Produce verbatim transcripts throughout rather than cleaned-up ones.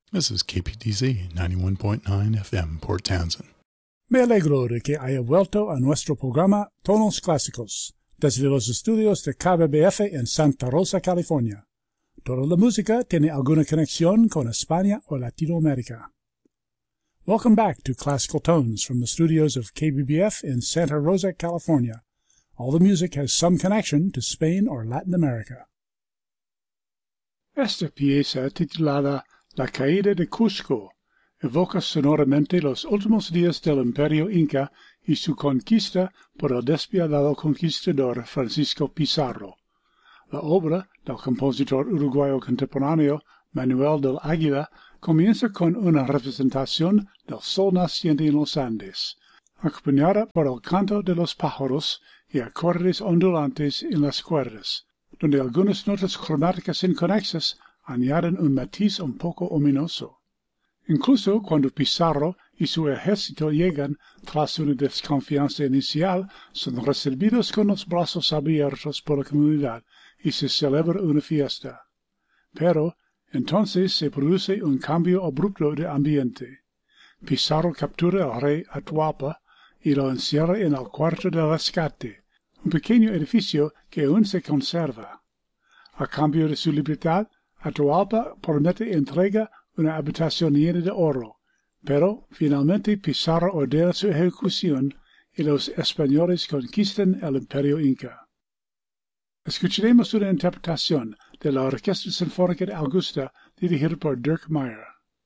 This is K P D Z ninety-one point nine F M, Port Townsend. Me alegro de que haya vuelto a nuestro programa Tonos Clásicos, desde los estudios de K B B F en Santa Rosa, California. Toda la música tiene alguna conexión con España o Latinoamérica. Welcome back to Classical Tones from the studios of K B B F in Santa Rosa, California. All the music has some connection to Spain or Latin America. Esta pieza, titulada La Caída de Cusco, evoca sonoramente los últimos días del Imperio Inca y su conquista por el despiadado conquistador Francisco Pizarro. La obra del compositor uruguayo contemporáneo Manuel del Águila comienza con una representación del sol naciente en los Andes, acompañada por el canto de los pájaros y acordes ondulantes en las cuerdas, donde algunas notas cromáticas inconexas añaden un matiz un poco ominoso. Incluso cuando Pizarro y su ejército llegan tras una desconfianza inicial, son recibidos con los brazos abiertos por la comunidad y se celebra una fiesta. Pero entonces se produce un cambio abrupto de ambiente. Pizarro captura al rey Atahualpa y lo encierra en el cuarto de rescate, un pequeño edificio que aún se conserva. A cambio de su libertad, Atahualpa promete entrega una habitación llena de oro, pero finalmente Pizarro ordena su ejecución y los españoles conquistan el Imperio Inca. Escucharemos una interpretación de la Orquesta Sinfónica de Augusta dirigida por Dirk Meyer.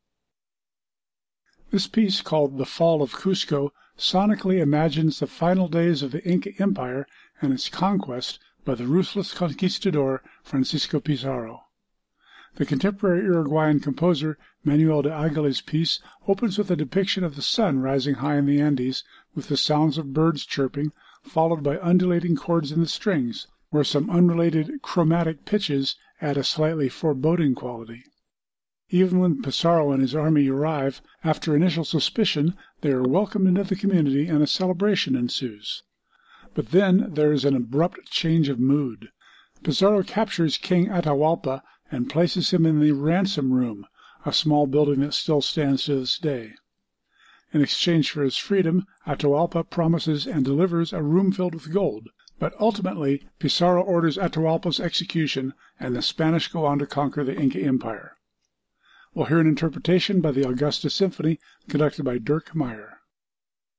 This piece, called The Fall of Cusco, sonically imagines the final days of the Inca Empire and its conquest by the ruthless conquistador Francisco Pizarro. The contemporary Uruguayan composer Manuel de Aguila's piece opens with a depiction of the sun rising high in the Andes, with the sounds of birds chirping, followed by undulating chords in the strings, where some unrelated chromatic pitches add a slightly foreboding quality. Even when Pizarro and his army arrive, after initial suspicion, they are welcomed into the community and a celebration ensues. But then there is an abrupt change of mood. Pizarro captures King Atahualpa and places him in the ransom room, a small building that still stands to this day. In exchange for his freedom, Atahualpa promises and delivers a room filled with gold, but ultimately Pizarro orders Atahualpa's execution, and the Spanish go on to conquer the Inca Empire. We'll hear an interpretation by the Augusta Symphony, conducted by Dirk Meyer.